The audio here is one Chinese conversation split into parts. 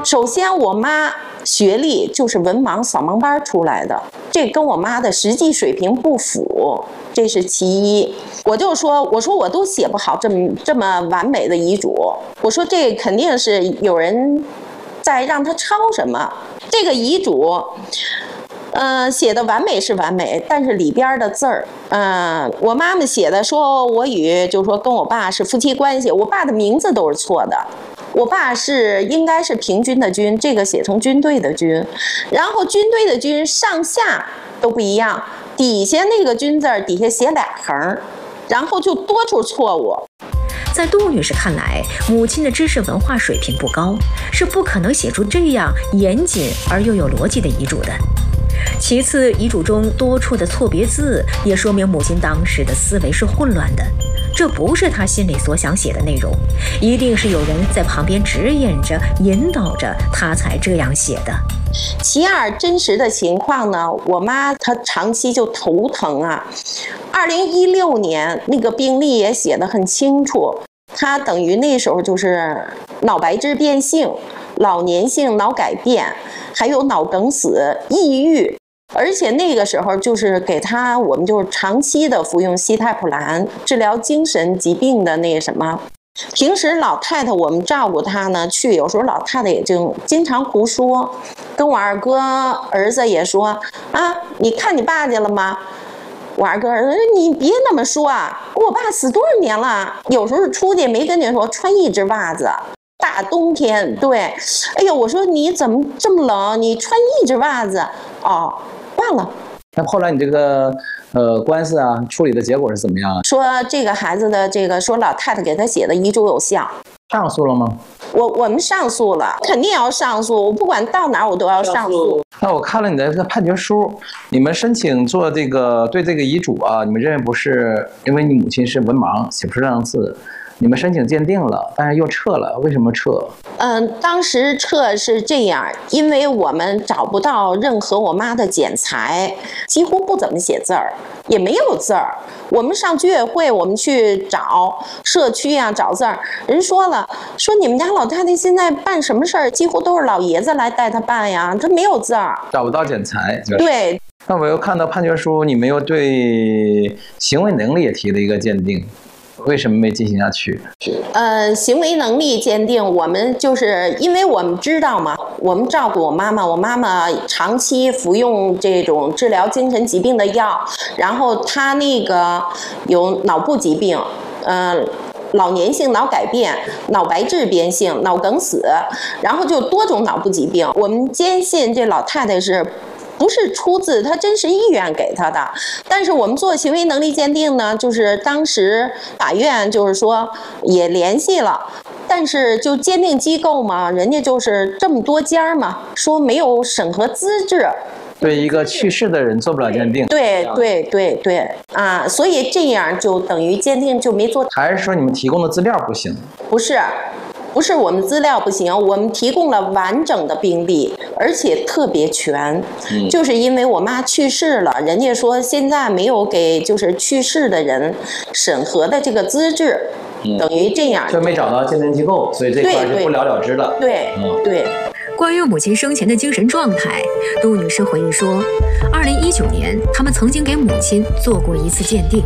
首先我妈学历就是文盲扫盲班出来的，这跟我妈的实际水平不符，这是其一。我就说，我说我都写不好这么完美的遗嘱，我说这肯定是有人在让他抄什么。这个遗嘱，写的完美是完美，但是里边的字儿，我妈妈写的说我与就是说跟我爸是夫妻关系，我爸的名字都是错的。我爸应该是平均的均，这个写成军队的军，然后军队的军上下都不一样，底下那个军字底下写2横，然后就多处错误。 在杜女士看来，母亲的知识文化水平不高，是不可能写出这样严谨而又有逻辑的遗嘱的。其次，遗嘱中多处的错别字也说明母亲当时的思维是混乱的，这不是她心里所想写的内容，一定是有人在旁边指引着、引导着她才这样写的。 其二，真实的情况呢，我妈她长期就头疼啊。2016年那个病历也写得很清楚，她等于那时候就是脑白质变性、老年性脑改变，还有脑梗死、抑郁，而且那个时候就是给她，我们就是长期的服用西泰普兰治疗精神疾病的那什么。平时老太太我们照顾她呢，有时候老太太也就经常胡说，跟我二哥儿子也说啊，你看你爸去了吗？我二哥儿子，你别那么说啊，我爸死多少年了？有时候出去没跟你说，穿一只袜子，大冬天，对，哎呀，我说你怎么这么冷？你穿一只袜子，哦，忘了。 那后来你这个官司啊处理的结果是怎么样？ 说这个孩子的说老太太给他写的遗嘱有效。 上诉了吗？ 我们上诉了，肯定要上诉，我不管到哪儿我都要上诉。 那我看了你的这个判决书，你们申请做对这个遗嘱啊，你们认为不是因为你母亲是文盲写不出这样字，你们申请鉴定了，但是又撤了，为什么撤？ 当时撤是这样，因为我们找不到任何我妈的检材，几乎不怎么写字儿，也没有字儿。我们上居委会，我们去找社区啊找字儿，人说了，说你们家老太太现在办什么事儿，几乎都是老爷子来带她办呀，她没有字儿， 找不到检材。 对。 那我又看到判决书，你们又对行为能力也提了一个鉴定。为什么没进行下去？ 行为能力鉴定，我们就是因为我们知道嘛，我们照顾我妈妈，我妈妈长期服用这种治疗精神疾病的药，然后她那个有脑部疾病，老年性脑改变、脑白质变性、脑梗死，然后就多种脑部疾病。我们坚信这老太太不是出自他真实意愿给他的，但是我们做行为能力鉴定呢，就是当时法院就是说也联系了，但是就鉴定机构嘛，人家就是这么多家嘛，说没有审核资质。 对一个去世的人做不了鉴定。 对啊，所以这样就等于鉴定就没做。 还是说你们提供的资料不行？ 不是我们资料不行，我们提供了完整的病历，而且特别全。就是因为我妈去世了，人家说现在没有给就是去世的人审核的这个资质，等于这样。 就没找到鉴定机构，所以这块就不了了之了。 对。 关于母亲生前的精神状态，杜女士回忆说，2019年他们曾经给母亲做过一次鉴定。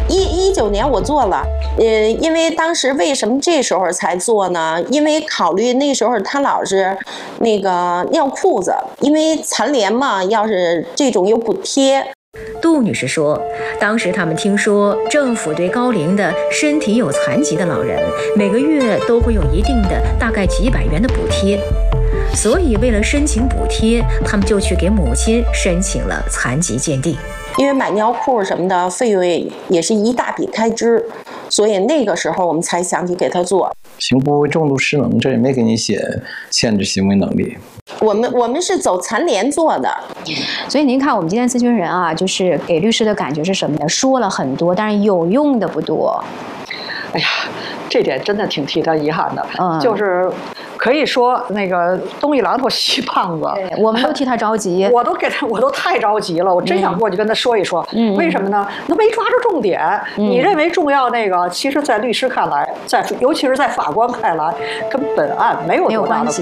19年我做了，因为当时为什么这时候才做呢？因为考虑那时候她老是那个尿裤子，因为残联嘛，要是这种有补贴。 杜女士说，当时他们听说政府对高龄的身体有残疾的老人每个月都会有一定的大概几百元的补贴，所以为了申请补贴，他们就去给母亲申请了残疾鉴定。 因为买尿裤什么的费用也是一大笔开支，所以那个时候我们才想起给他做。 行不为重度失能，这也没给你写限制行为能力。 我们是走残联做的。 所以您看我们今天咨询人啊，就是给律师的感觉是什么呢？说了很多，但是有用的不多。 哎呀，这点真的挺替他遗憾的。就是可以说那个东一榔头西棒子， 我们都替他着急。 我都太着急了，我真想过去跟他说一说。为什么呢？他没抓住重点。你认为重要那个，其实在律师看来，尤其是在法官看来，跟本案没有多大的关系。